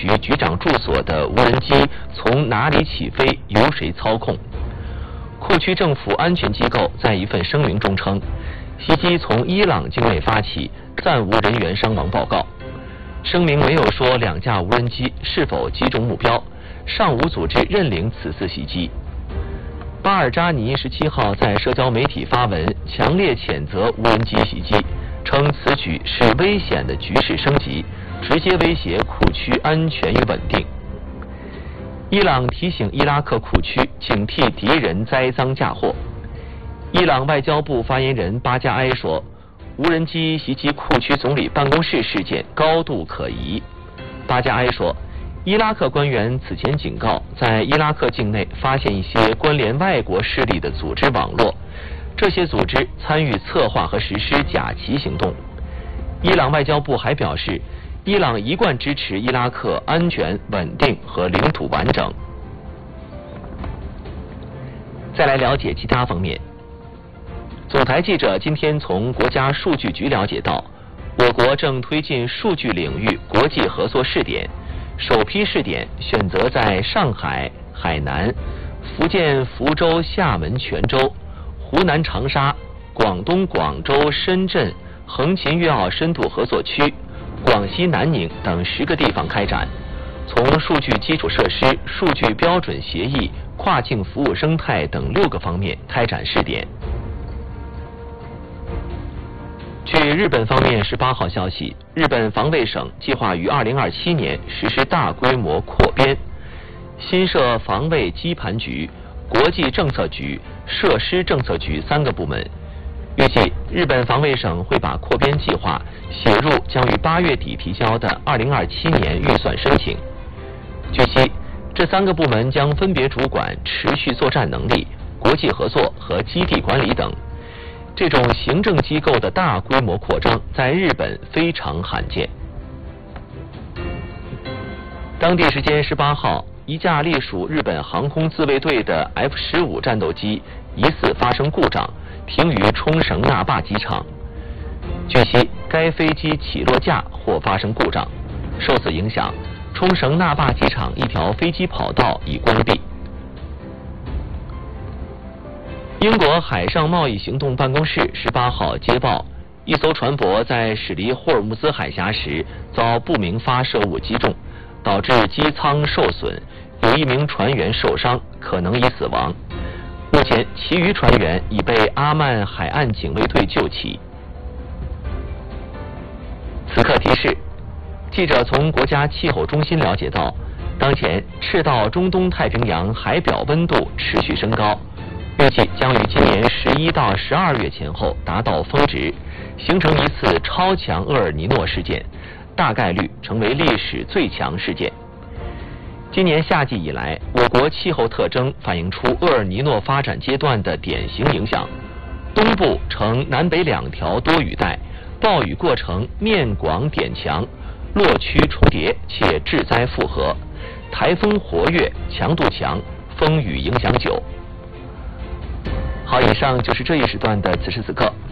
局局长住所的无人机从哪里起飞，由谁操控。库区政府安全机构在一份声明中称，袭击从伊朗境内发起，暂无人员伤亡报告。声明没有说2架无人机是否击中目标，尚无组织认领此次袭击。巴尔扎尼17号在社交媒体发文，强烈谴责无人机袭击，称此举是危险的局势升级，直接威胁库区安全与稳定。伊朗提醒伊拉克库区警惕敌人栽赃嫁祸。伊朗外交部发言人巴加埃说，无人机袭击库区总理办公室事件高度可疑。巴加埃说，伊拉克官员此前警告，在伊拉克境内发现一些关联外国势力的组织网络，这些组织参与策划和实施假旗行动。伊朗外交部还表示，伊朗一贯支持伊拉克安全、稳定和领土完整。再来了解其他方面。总台记者今天从国家数据局了解到，我国正推进数据领域国际合作试点，首批试点选择在上海、海南、福建福州、厦门、泉州、湖南长沙、广东广州、深圳、横琴粤澳深度合作区、广西南宁等10个地方开展，从数据基础设施、数据标准协议、跨境服务生态等6个方面开展试点。据日本方面18号消息，日本防卫省计划于2027年实施大规模扩编，新设防卫基盘局、国际政策局、设施政策局3个部门。预计日本防卫省会把扩编计划写入将于8月底提交的2027年预算申请。据悉，这3个部门将分别主管持续作战能力、国际合作和基地管理等。这种行政机构的大规模扩张在日本非常罕见。当地时间18号，一架隶属日本航空自卫队的 F-15战斗机疑似发生故障，停于冲绳那霸机场。据悉，该飞机起落架或发生故障，受此影响，冲绳那霸机场一条飞机跑道已关闭。英国海上贸易行动办公室18号接报，一艘船舶在驶离霍尔木兹海峡时遭不明发射物击中，导致机舱受损，有1名船员受伤，可能已死亡。目前，其余船员已被阿曼海岸警卫队救起。此刻提示，记者从国家气候中心了解到，当前赤道中东太平洋海表温度持续升高，预计将于今年11到12月前后达到峰值，形成一次超强厄尔尼诺事件，大概率成为历史最强事件。今年夏季以来，我国气候特征反映出厄尔尼诺发展阶段的典型影响。东部呈南北2条多雨带，暴雨过程面广点强，落区重叠且致灾复合，台风活跃，强度强，风雨影响久。好，以上就是这一时段的此时此刻。